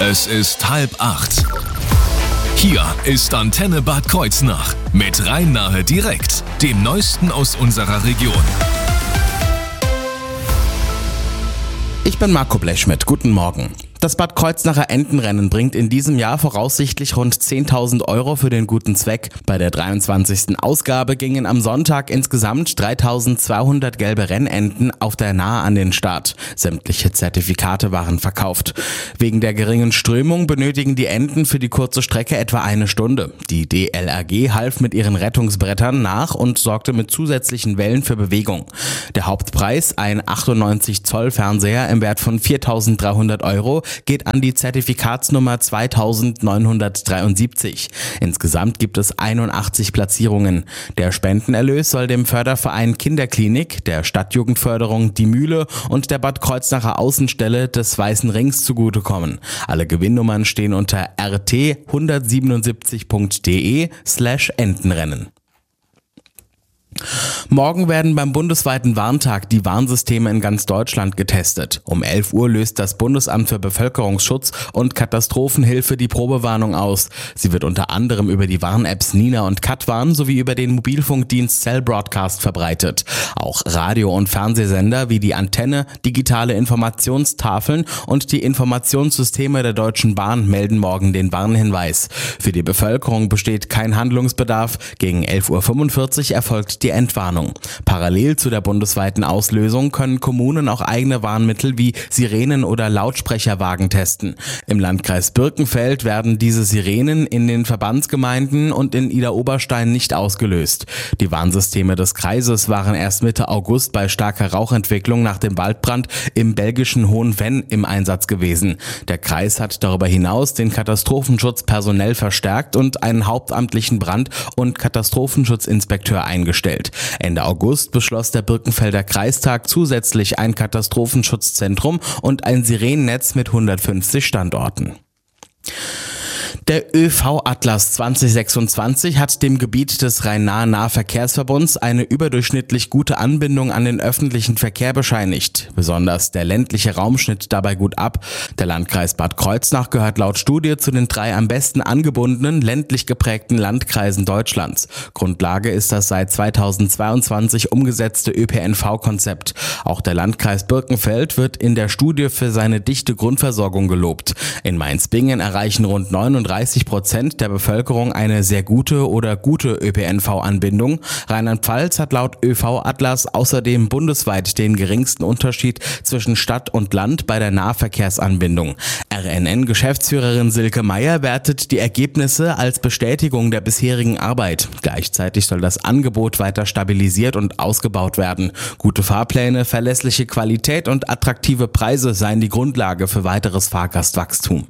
Es ist 7:30. Hier ist Antenne Bad Kreuznach mit Rhein-Nahe direkt, dem Neuesten aus unserer Region. Ich bin Marco Blechschmidt, guten Morgen. Das Bad Kreuznacher Entenrennen bringt in diesem Jahr voraussichtlich rund 10.000 € für den guten Zweck. Bei der 23. Ausgabe gingen am Sonntag insgesamt 3.200 gelbe Rennenten auf der Nahe an den Start. Sämtliche Zertifikate waren verkauft. Wegen der geringen Strömung benötigen die Enten für die kurze Strecke etwa eine Stunde. Die DLRG half mit ihren Rettungsbrettern nach und sorgte mit zusätzlichen Wellen für Bewegung. Der Hauptpreis, ein 98 Zoll Fernseher im Wert von 4.300 €, geht an die Zertifikatsnummer 2973. Insgesamt gibt es 81 Platzierungen. Der Spendenerlös soll dem Förderverein Kinderklinik, der Stadtjugendförderung Die Mühle und der Bad Kreuznacher Außenstelle des Weißen Rings zugutekommen. Alle Gewinnnummern stehen unter rt177.de/Entenrennen. Morgen werden beim bundesweiten Warntag die Warnsysteme in ganz Deutschland getestet. Um 11 Uhr löst das Bundesamt für Bevölkerungsschutz und Katastrophenhilfe die Probewarnung aus. Sie wird unter anderem über die Warn-Apps Nina und Katwarn sowie über den Mobilfunkdienst Cell Broadcast verbreitet. Auch Radio- und Fernsehsender wie die Antenne, digitale Informationstafeln und die Informationssysteme der Deutschen Bahn melden morgen den Warnhinweis. Für die Bevölkerung besteht kein Handlungsbedarf. Gegen 11.45 Uhr erfolgt die Entwarnung. Parallel zu der bundesweiten Auslösung können Kommunen auch eigene Warnmittel wie Sirenen oder Lautsprecherwagen testen. Im Landkreis Birkenfeld werden diese Sirenen in den Verbandsgemeinden und in Idar-Oberstein nicht ausgelöst. Die Warnsysteme des Kreises waren erst Mitte August bei starker Rauchentwicklung nach dem Waldbrand im belgischen Hohenvenn im Einsatz gewesen. Der Kreis hat darüber hinaus den Katastrophenschutz personell verstärkt und einen hauptamtlichen Brand- und Katastrophenschutzinspekteur eingestellt. Ende August beschloss der Birkenfelder Kreistag zusätzlich ein Katastrophenschutzzentrum und ein Sirenennetz mit 150 Standorten. Der ÖV-Atlas 2026 hat dem Gebiet des Rhein-Nahe-Nahverkehrsverbunds eine überdurchschnittlich gute Anbindung an den öffentlichen Verkehr bescheinigt. Besonders der ländliche Raum schnitt dabei gut ab. Der Landkreis Bad Kreuznach gehört laut Studie zu den 3 am besten angebundenen, ländlich geprägten Landkreisen Deutschlands. Grundlage ist das seit 2022 umgesetzte ÖPNV-Konzept. Auch der Landkreis Birkenfeld wird in der Studie für seine dichte Grundversorgung gelobt. In Mainz-Bingen erreichen rund 39% der Bevölkerung eine sehr gute oder gute ÖPNV-Anbindung. Rheinland-Pfalz hat laut ÖV-Atlas außerdem bundesweit den geringsten Unterschied zwischen Stadt und Land bei der Nahverkehrsanbindung. RNN-Geschäftsführerin Silke Meyer wertet die Ergebnisse als Bestätigung der bisherigen Arbeit. Gleichzeitig soll das Angebot weiter stabilisiert und ausgebaut werden. Gute Fahrpläne, verlässliche Qualität und attraktive Preise seien die Grundlage für weiteres Fahrgastwachstum.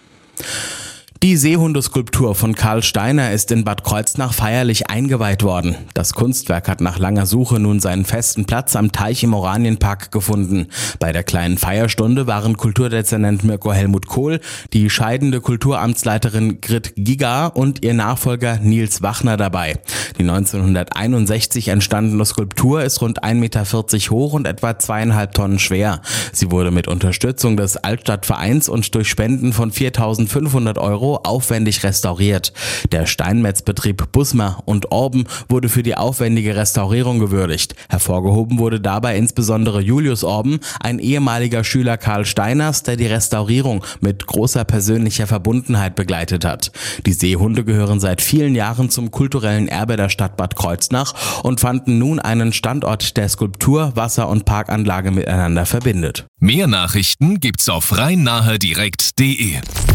Die Seehundeskulptur von Karl Steiner ist in Bad Kreuznach feierlich eingeweiht worden. Das Kunstwerk hat nach langer Suche nun seinen festen Platz am Teich im Oranienpark gefunden. Bei der kleinen Feierstunde waren Kulturdezernent Mirko Helmut Kohl, die scheidende Kulturamtsleiterin Grit Giga und ihr Nachfolger Nils Wachner dabei. Die 1961 entstandene Skulptur ist rund 1,40 Meter hoch und etwa 2,5 Tonnen schwer. Sie wurde mit Unterstützung des Altstadtvereins und durch Spenden von 4.500 € aufwendig restauriert. Der Steinmetzbetrieb Busmer und Orben wurde für die aufwendige Restaurierung gewürdigt. Hervorgehoben wurde dabei insbesondere Julius Orben, ein ehemaliger Schüler Karl Steiners, der die Restaurierung mit großer persönlicher Verbundenheit begleitet hat. Die Seehunde gehören seit vielen Jahren zum kulturellen Erbe der Stadt Bad Kreuznach und fanden nun einen Standort, der Skulptur, Wasser- und Parkanlage miteinander verbindet. Mehr Nachrichten gibt's auf rhein-nahe-direkt.de.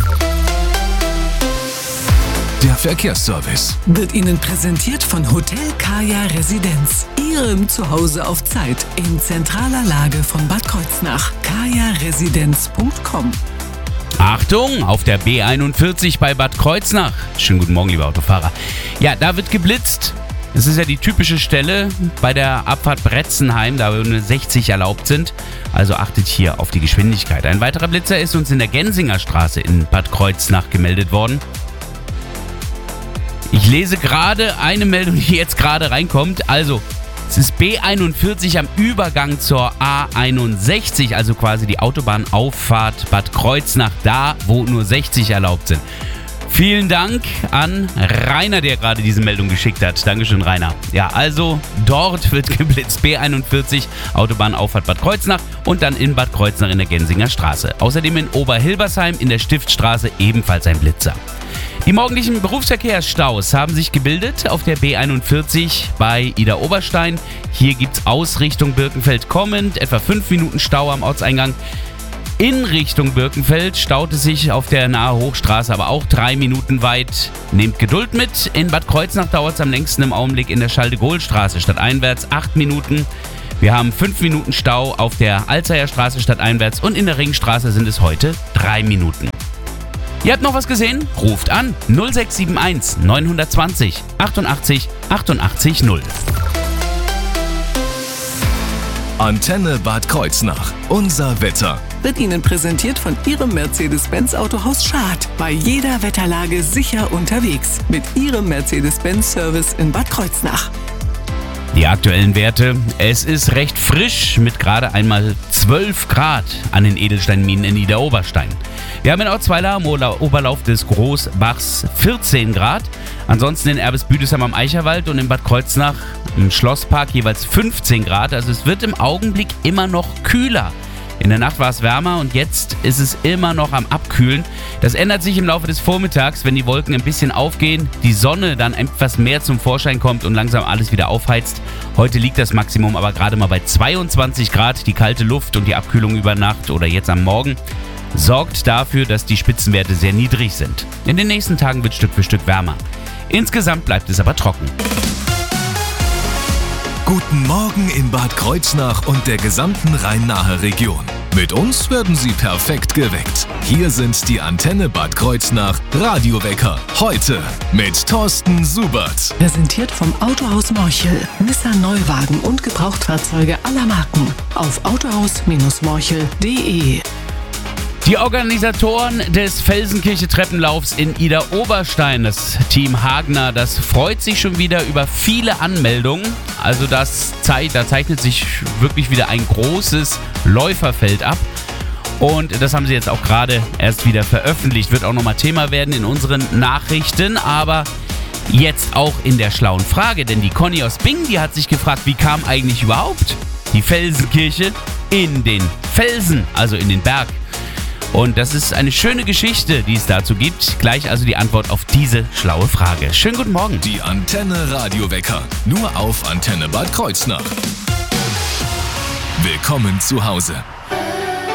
Der Verkehrsservice wird Ihnen präsentiert von Hotel Kaya Residenz. Ihrem Zuhause auf Zeit in zentraler Lage von Bad Kreuznach. kajaresidenz.com. Achtung, auf der B41 bei Bad Kreuznach. Schönen guten Morgen, liebe Autofahrer. Ja, da wird geblitzt. Es ist ja die typische Stelle bei der Abfahrt Bretzenheim, da nur 60 erlaubt sind. Also achtet hier auf die Geschwindigkeit. Ein weiterer Blitzer ist uns in der Gensinger Straße in Bad Kreuznach gemeldet worden. Ich lese gerade eine Meldung, die jetzt gerade reinkommt. Also Es ist B41 am Übergang zur A61, also quasi die Autobahnauffahrt Bad Kreuznach, da wo nur 60 erlaubt sind. Vielen Dank an Rainer, der gerade diese Meldung geschickt hat. Dankeschön, Rainer. Ja, also dort wird geblitzt. B41, Autobahnauffahrt Bad Kreuznach und dann in Bad Kreuznach in der Gensinger Straße. Außerdem in Oberhilbersheim in der Stiftstraße ebenfalls ein Blitzer. Die morgendlichen Berufsverkehrsstaus haben sich gebildet auf der B41 bei Idar-Oberstein. Hier gibt es aus Richtung Birkenfeld kommend etwa 5 Minuten Stau am Ortseingang. In Richtung Birkenfeld staut es sich auf der Nahe Hochstraße aber auch 3 Minuten weit. Nehmt Geduld mit. In Bad Kreuznach dauert es am längsten im Augenblick in der Schalde-Gohl-Straße stadteinwärts 8 Minuten. Wir haben 5 Minuten Stau auf der Alzeyer Straße stadteinwärts und in der Ringstraße sind es heute 3 Minuten. Ihr habt noch was gesehen? Ruft an 0671 920 88 88 0. Antenne Bad Kreuznach. Unser Wetter. Wird Ihnen präsentiert von Ihrem Mercedes-Benz Autohaus Schad. Bei jeder Wetterlage sicher unterwegs. Mit Ihrem Mercedes-Benz-Service in Bad Kreuznach. Die aktuellen Werte. Es ist recht frisch mit gerade einmal 12 Grad an den Edelsteinminen in Idar-Oberstein. Wir haben in Ortsweiler am Oberlauf des Großbachs 14 Grad. Ansonsten in Erbes-Büdesheim am Eicherwald und in Bad Kreuznach im Schlosspark jeweils 15 Grad. Also es wird im Augenblick immer noch kühler. In der Nacht war es wärmer und jetzt ist es immer noch am Abkühlen. Das ändert sich im Laufe des Vormittags, wenn die Wolken ein bisschen aufgehen, die Sonne dann etwas mehr zum Vorschein kommt und langsam alles wieder aufheizt. Heute liegt das Maximum aber gerade mal bei 22 Grad. Die kalte Luft und die Abkühlung über Nacht oder jetzt am Morgen sorgt dafür, dass die Spitzenwerte sehr niedrig sind. In den nächsten Tagen wird Stück für Stück wärmer. Insgesamt bleibt es aber trocken. Guten Morgen in Bad Kreuznach und der gesamten Rhein-Nahe Region. Mit uns werden Sie perfekt geweckt. Hier sind die Antenne Bad Kreuznach Radiowecker. Heute mit Thorsten Subert. Präsentiert vom Autohaus Morchel. Nissan Neuwagen und Gebrauchtfahrzeuge aller Marken. Auf autohaus-morchel.de. Die Organisatoren des Felsenkirche-Treppenlaufs in Idar-Oberstein, das Team Hagner, das freut sich schon wieder über viele Anmeldungen. Also da zeichnet sich wirklich wieder ein großes Läuferfeld ab. Und das haben sie jetzt auch gerade erst wieder veröffentlicht. Wird auch nochmal Thema werden in unseren Nachrichten. Aber jetzt auch in der schlauen Frage. Denn die Conny aus Bingen, die hat sich gefragt, wie kam eigentlich überhaupt die Felsenkirche in den Felsen, also in den Berg? Und das ist eine schöne Geschichte, die es dazu gibt. Gleich also die Antwort auf diese schlaue Frage. Schönen guten Morgen. Die Antenne Radiowecker. Nur auf Antenne Bad Kreuznach. Willkommen zu Hause.